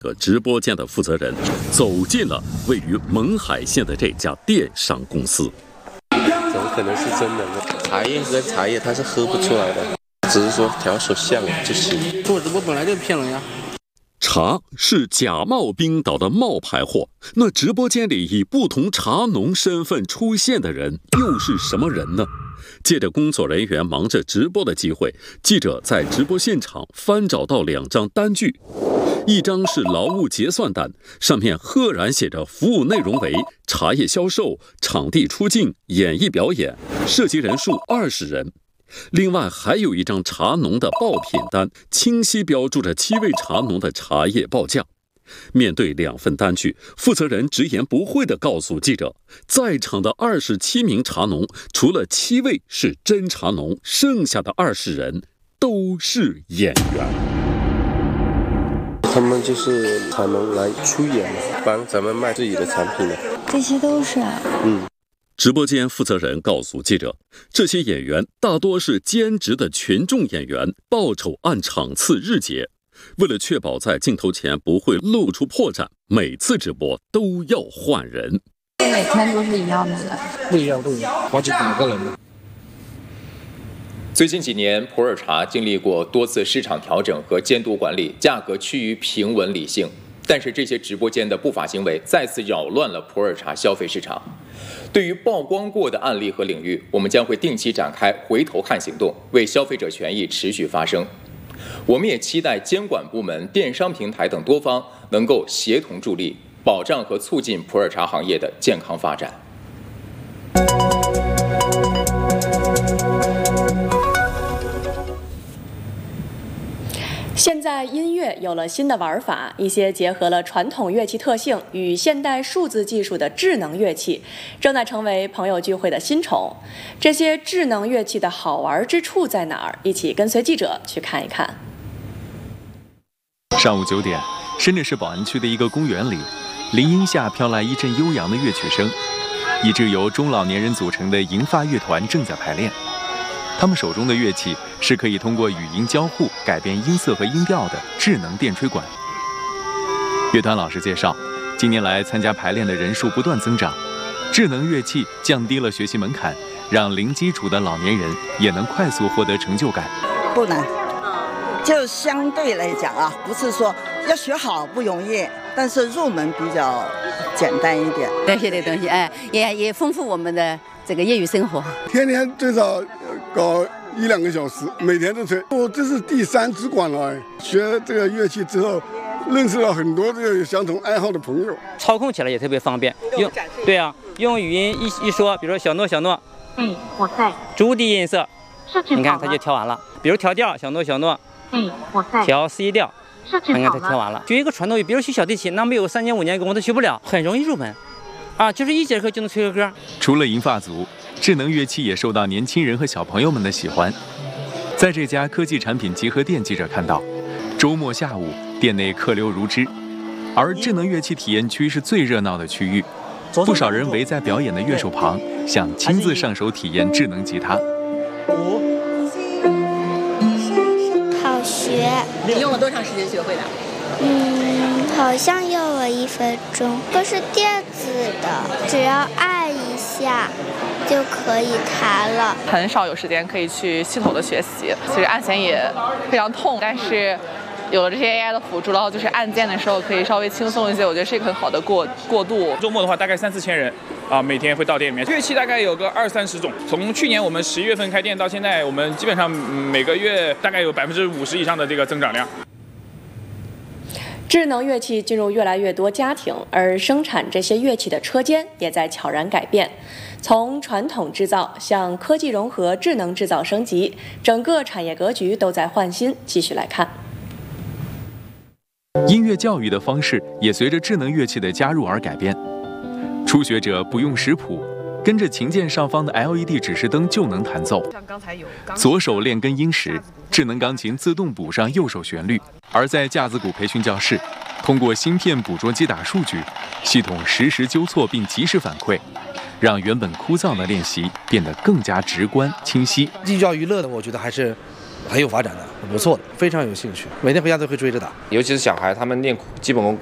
直播间的负责人走进了位于勐海县的这家电商公司。 怎么可能是真的呢？茶叶跟茶叶它是喝不出来的，只是说调手像就行。 做直播本来就骗人呀。 茶是假冒冰岛的冒牌货，那直播间里以不同茶农身份出现的人又是什么人呢？借着工作人员忙着直播的机会，记者在直播现场翻找到2张单据，一张是劳务结算单，上面赫然写着服务内容为茶叶销售、场地出镜、演艺表演，涉及人数20人。另外还有一张茶农的报品单，清晰标注着7位茶农的茶叶报价。面对2份单据，负责人直言不讳地告诉记者，在场的27名茶农，除了7位是真茶农，剩下的20人都是演员。 他们就是茶农来出演，帮咱们卖自己的产品的。 这些都是啊。 直播间负责人告诉记者，这些演员大多是兼职的群众演员，报酬按场次日结。为了确保在镜头前不会露出破绽，每次直播都要换人。 每天都是一样的人？ 不一样，好几百个人。 最近几年，普洱茶经历过多次市场调整和监督管理，价格趋于平稳理性。但是这些直播间的不法行为再次扰乱了普洱茶消费市场。对于曝光过的案例和领域，我们将会定期展开回头看行动，为消费者权益持续发声。我们也期待监管部门、电商平台等多方能够协同助力，保障和促进普洱茶行业的健康发展。 现在音乐有了新的玩法，一些结合了传统乐器特性与现代数字技术的智能乐器，正在成为朋友聚会的新宠。这些智能乐器的好玩之处在哪儿？一起跟随记者去看一看。 上午9点，深圳市宝安区的一个公园里，林荫下飘来一阵悠扬的乐曲声，一支由中老年人组成的银发乐团正在排练。他们手中的乐器是可以通过语音交互改变音色和音调的智能电吹管。乐团老师介绍，近年来参加排练的人数不断增长，智能乐器降低了学习门槛，让零基础的老年人也能快速获得成就感。 不难，就相对来讲啊，不是说要学好不容易，但是入门比较简单一点。 这些的东西，也丰富我们的这个业余生活。 天天最少搞1-2个小时，每天都吹。我这是第3支管了，学这个乐器之后，认识了很多这个有相同爱好的朋友。 操控起来也特别方便，用语音一说，比如说小诺， 我在。 主低音色，你看它就调完了。比如调调，小诺， 我在。 调 C 调，你看它调完了。学一个传统乐，比如学小提琴，那没有3年5年功我都学不了，很容易入门。就是1节课就能吹个歌。 除了银发族，智能乐器也受到年轻人和小朋友们的喜欢。在这家科技产品集合店，记者看到，周末下午店内客流如织，而智能乐器体验区是最热闹的区域，不少人围在表演的乐手旁，想亲自上手体验智能吉他。 好学。 你用了多长时间学会的？ 好像用了1分钟。这是电子的，只要按一下就可以弹了。 很少有时间可以去系统的学习，其实按弦也非常痛，但是有了这些 AI 的辅助，然后就是按键的时候可以稍微轻松一些，我觉得是一个很好的过渡。 周末的话，大概3-4千人每天会到店里面。乐器大概有个20-30种。从去年我们11月份开店到现在，我们基本上每个月大概有50%以上的这个增长量。 智能乐器进入越来越多家庭，而生产这些乐器的车间也在悄然改变。从传统制造向科技融合、智能制造升级，整个产业格局都在换新。继续来看， 音乐教育的方式也随着智能乐器的加入而改变。初学者不用识谱，跟着琴键上方的 LED 指示灯就能弹奏。左手练根音时，智能钢琴自动补上右手旋律。而在架子鼓培训教室，通过芯片捕捉击打数据，系统实时纠错并及时反馈，让原本枯燥的练习变得更加直观清晰。 寓教于乐的，我觉得还是很有发展的，不错的，非常有兴趣，每天回家都会追着打。 尤其是小孩，他们练基本功